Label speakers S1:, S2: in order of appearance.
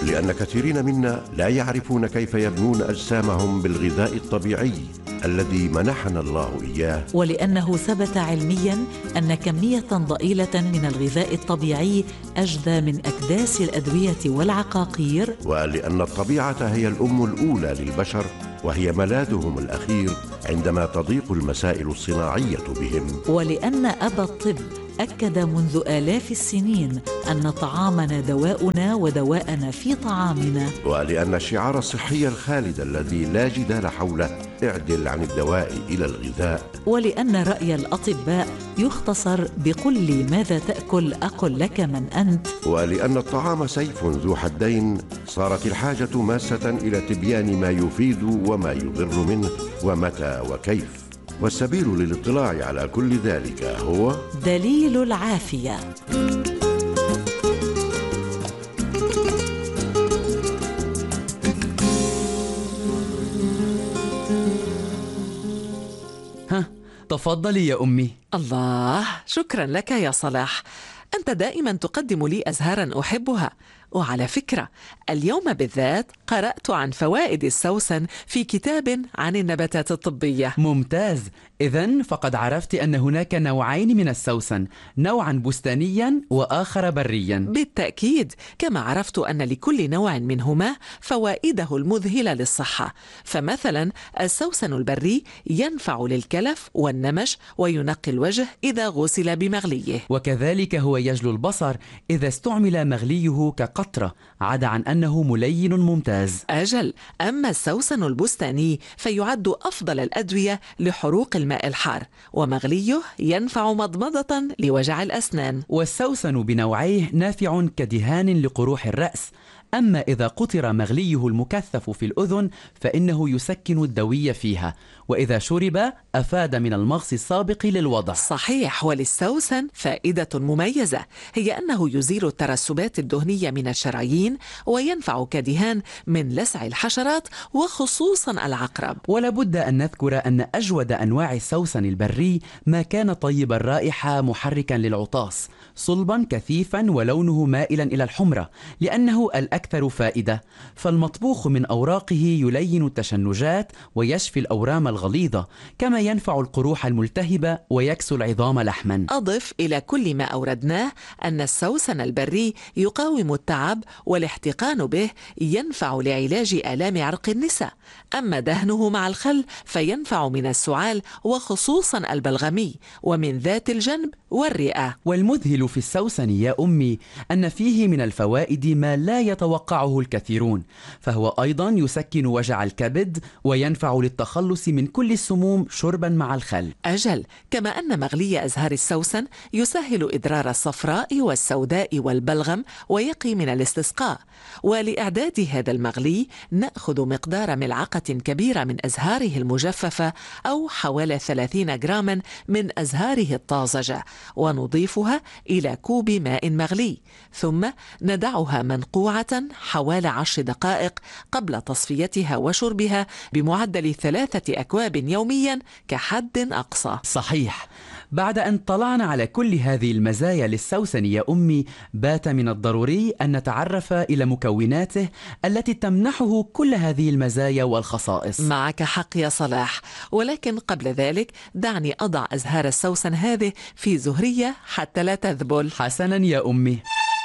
S1: لأن كثيرين منا لا يعرفون كيف يبنون أجسامهم بالغذاء الطبيعي الذي منحنا الله إياه،
S2: ولأنه ثبت علمياً أن كمية ضئيلة من الغذاء الطبيعي أجدى من أكداس الأدوية والعقاقير،
S1: ولأن الطبيعة هي الأم الأولى للبشر وهي ملاذهم الأخير عندما تضيق المسائل الصناعية بهم،
S2: ولأن أبا الطب أكد منذ آلاف السنين أن طعامنا دواؤنا ودواءنا في طعامنا،
S1: ولأن الشعار الصحي الخالد الذي لا جدال حوله اعدل عن الدواء إلى الغذاء،
S2: ولأن رأي الأطباء يختصر بقل لي ماذا تأكل أقل لك من أنت،
S1: ولأن الطعام سيف ذو حدين صارت الحاجة ماسة إلى تبيان ما يفيد وما يضر منه ومتى وكيف. والسبيل للاطلاع على كل ذلك هو
S2: دليل العافية.
S3: تفضلي يا أمي.
S4: الله، شكرا لك يا صلاح، أنت دائما تقدم لي أزهارا أحبها. وعلى فكرة، اليوم بالذات قرأت عن فوائد السوسن في كتاب عن النباتات الطبية.
S3: ممتاز، إذن فقد عرفت أن هناك نوعين من السوسن، نوعا بستانيا وآخر بريا.
S4: بالتأكيد، كما عرفت أن لكل نوع منهما فوائده المذهلة للصحة. فمثلا السوسن البري ينفع للكلف والنمش وينقي الوجه إذا غسل بمغليه،
S3: وكذلك هو يجلو البصر إذا استعمل مغليه كقطرة، عدا عن أنه ملين ممتاز.
S4: أجل، أما السوسن البستاني فيعد أفضل الأدوية لحروق الماء الحار، ومغليه ينفع مضمضة لوجع الأسنان.
S3: والسوسن بنوعيه نافع كدهان لقروح الرأس، أما إذا قطر مغليه المكثف في الأذن فإنه يسكن الدوي فيها، وإذا شرب أفاد من المغص السابق للوضع.
S4: صحيح، وللسوسن فائدة مميزة، هي أنه يزيل الترسبات الدهنية من الشرايين، وينفع كدهان من لسع الحشرات وخصوصا العقرب.
S3: ولا بد أن نذكر أن أجود أنواع السوسن البري ما كان طيب الرائحة محركا للعطاس، صلبا كثيفا ولونه مائلا إلى الحمرة، لأنه الأكثر فائدة. فالمطبوخ من أوراقه يلين التشنجات ويشفي الأورام الغليظة، كما ينفع القروح الملتهبة ويكسو العظام لحما.
S4: أضف إلى كل ما أوردناه أن السوسن البري يقاوم التعب، والاحتقان به ينفع لعلاج آلام عرق النساء. أما دهنه مع الخل فينفع من السعال وخصوصا البلغمي، ومن ذات الجنب والرئة.
S3: والمذهل في السوسن يا أمي أن فيه من الفوائد ما لا يتوقعه الكثيرون، فهو أيضا يسكن وجع الكبد وينفع للتخلص من كل السموم شربا مع الخل.
S4: أجل، كما أن مغلي أزهار السوسن يسهل إدرار الصفراء والسوداء والبلغم ويقي من الاستسقاء. ولإعداد هذا المغلي نأخذ مقدار ملعقة كبيرة من أزهاره المجففة أو حوالي 30 جراما من أزهاره الطازجة، ونضيفها إلى كوب ماء مغلي، ثم ندعها منقوعة حوالي 10 دقائق قبل تصفيتها وشربها بمعدل 3 أكواب يوميا كحد أقصى.
S3: صحيح. بعد أن طلعنا على كل هذه المزايا للسوسن يا أمي، بات من الضروري أن نتعرف إلى مكوناته التي تمنحه كل هذه المزايا والخصائص.
S4: معك حق يا صلاح، ولكن قبل ذلك دعني أضع أزهار السوسن هذه في زهرية حتى لا تذبل.
S3: حسنا يا أمي.